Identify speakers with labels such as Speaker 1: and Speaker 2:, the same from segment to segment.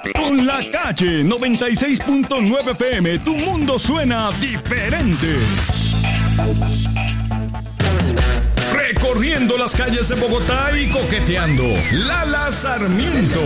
Speaker 1: Con La Calle 96.9 FM, tu mundo suena diferente. Recorriendo las calles de Bogotá y coqueteando, Lala Sarmiento.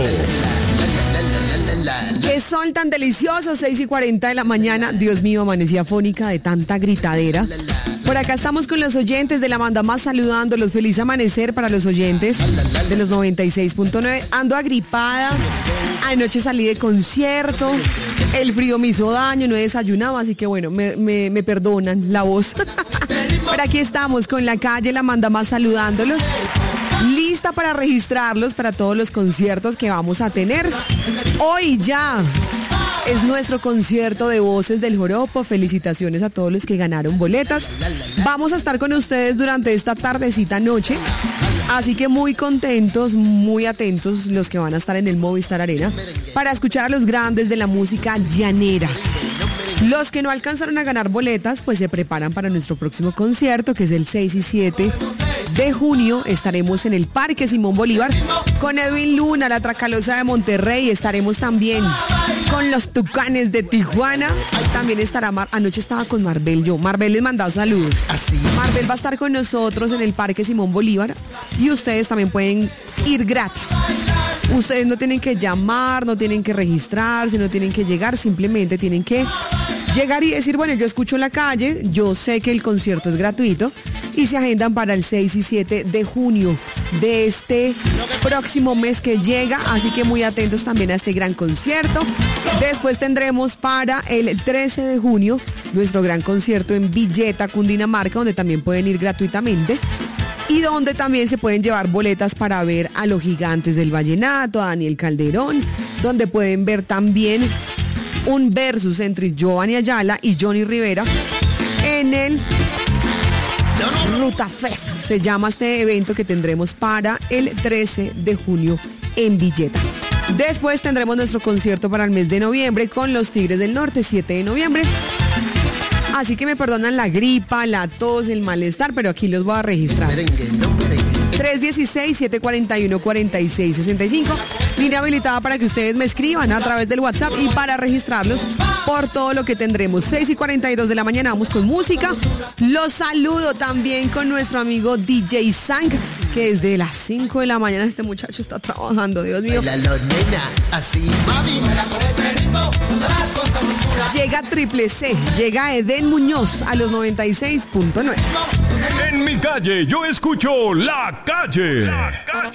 Speaker 2: Qué sol tan delicioso, 6:40 de la mañana. Dios mío, amanecía afónica de tanta gritadera. Por acá estamos con los oyentes de la Manda Más saludándolos. Feliz amanecer para los oyentes de los 96.9. Ando agripada. Anoche salí de concierto. El frío me hizo daño, no he desayunado, así que bueno, me perdonan la voz. Pero aquí estamos con La Calle, la Manda Más saludándolos. Lista para registrarlos para todos los conciertos que vamos a tener. Hoy ya es nuestro concierto de Voces del Joropo. Felicitaciones a todos los que ganaron boletas. Vamos a estar con ustedes durante esta tardecita noche. Así que muy contentos, muy atentos los que van a estar en el Movistar Arena para escuchar a los grandes de la música llanera. Los que no alcanzaron a ganar boletas, pues se preparan para nuestro próximo concierto, que es el 6 y 7 de junio. Estaremos en el Parque Simón Bolívar con Edwin Luna, la Tracalosa de Monterrey. Estaremos también con los Tucanes de Tijuana. También estará, anoche estaba con Marvel yo. Marvel les mandado saludos.
Speaker 3: Así.
Speaker 2: Marvel va a estar con nosotros en el Parque Simón Bolívar y ustedes también pueden ir gratis. Ustedes no tienen que llamar, no tienen que registrarse, no tienen que llegar, simplemente tienen que llegar y decir, bueno, yo escucho La Calle, yo sé que el concierto es gratuito y se agendan para el 6 y 7 de junio de este próximo mes que llega, así que muy atentos también a este gran concierto. Después tendremos para el 13 de junio nuestro gran concierto en Villeta, Cundinamarca, donde también pueden ir gratuitamente. Y donde también se pueden llevar boletas para ver a los gigantes del vallenato, a Daniel Calderón, donde pueden ver también un versus entre Giovanni Ayala y Johnny Rivera en el Ruta Fest. Se llama este evento que tendremos para el 13 de junio en Villeta. Después tendremos nuestro concierto para el mes de noviembre con los Tigres del Norte, 7 de noviembre. Así que me perdonan la gripa, la tos, el malestar, pero aquí los voy a registrar. 316-741-4665. Línea habilitada para que ustedes me escriban a través del WhatsApp y para registrarlos por todo lo que tendremos. 6:42 de la mañana, vamos con música. Los saludo también con nuestro amigo DJ Sank, que desde las 5 de la mañana este muchacho está trabajando, Dios mío. Llega Triple C, llega Eden Muñoz a los 96.9.
Speaker 1: En mi calle yo escucho La Calle. La Calle.